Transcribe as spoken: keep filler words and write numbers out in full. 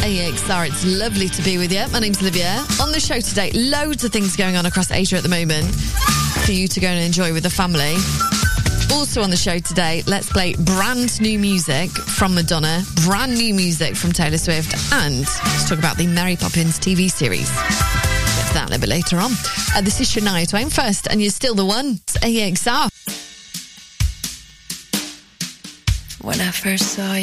A E X R. It's lovely to be with you. My name's Olivia. On the show today, loads of things going on across Asia at the moment for you to go and enjoy with the family. Also on the show today, let's play brand new music from Madonna, brand new music from Taylor Swift, and let's talk about the Mary Poppins T V series. Get to that a little bit later on. Uh, this is Shania Twain first, and you're still the one. It's A E X R. When I first saw